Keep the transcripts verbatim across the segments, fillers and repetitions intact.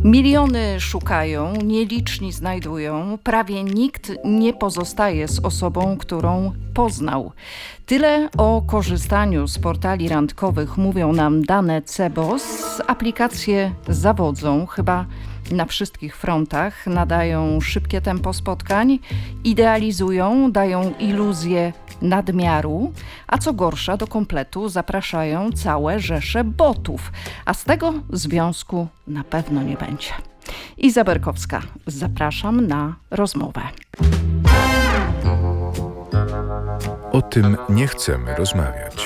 Miliony szukają, nieliczni znajdują, prawie nikt nie pozostaje z osobą, którą poznał. Tyle o korzystaniu z portali randkowych mówią nam dane Cebos. Aplikacje zawodzą chyba na wszystkich frontach, nadają szybkie tempo spotkań, idealizują, dają iluzję nadmiaru, a co gorsza do kompletu zapraszają całe rzesze botów, a z tego związku na pewno nie będzie. Iza Berkowska, zapraszam na rozmowę. O tym nie chcemy rozmawiać.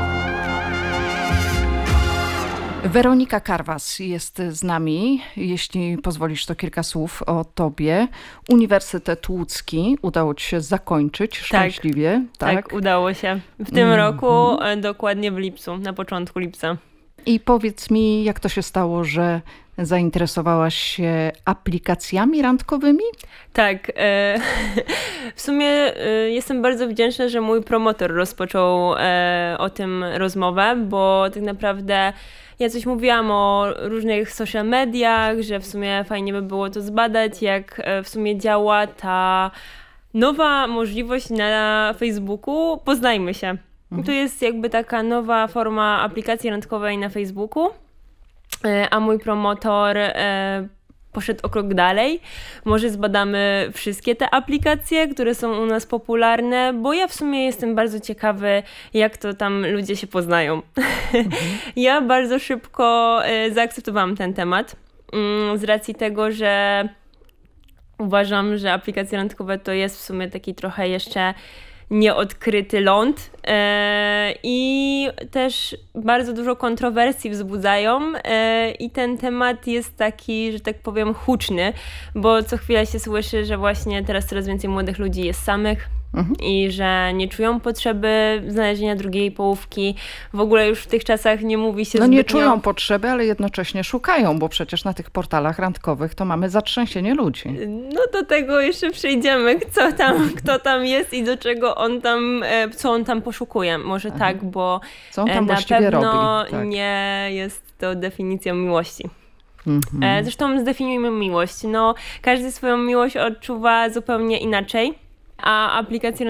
Weronika Karwas jest z nami. Jeśli pozwolisz, to kilka słów o tobie. Uniwersytet Łódzki udało ci się zakończyć szczęśliwie. Tak, tak, tak udało się. W tym mm. roku, dokładnie w lipcu, na początku lipca. I powiedz mi, jak to się stało, że zainteresowałaś się aplikacjami randkowymi? Tak. E, w sumie e, jestem bardzo wdzięczna, że mój promotor rozpoczął e, o tym rozmowę, bo tak naprawdę ja coś mówiłam o różnych social mediach, że w sumie fajnie by było to zbadać, jak w sumie działa ta nowa możliwość na Facebooku. Poznajmy się. Mhm. To jest jakby taka nowa forma aplikacji randkowej na Facebooku, a mój promotor e, poszedł o krok dalej. Może zbadamy wszystkie te aplikacje, które są u nas popularne, bo ja w sumie jestem bardzo ciekawy, jak to tam ludzie się poznają. Mhm. Ja bardzo szybko e, zaakceptowałam ten temat mm, z racji tego, że uważam, że aplikacje randkowe to jest w sumie taki trochę jeszcze nieodkryty ląd e, i też bardzo dużo kontrowersji wzbudzają e, i ten temat jest taki, że tak powiem, huczny, bo co chwilę się słyszy, że właśnie teraz coraz więcej młodych ludzi jest samych mhm. i że nie czują potrzeby znalezienia drugiej połówki. W ogóle już w tych czasach nie mówi się No zbytnio... nie czują potrzeby, ale jednocześnie szukają, bo przecież na tych portalach randkowych to mamy zatrzęsienie ludzi. No do tego jeszcze przejdziemy, co tam, kto tam jest i do czego on tam, co on tam poszukuje. Może Aha. tak, bo co on tam na właściwie pewno robi? Tak. nie jest to definicją miłości. Mhm. Zresztą zdefiniujmy miłość. No, każdy swoją miłość odczuwa zupełnie inaczej, a aplikacje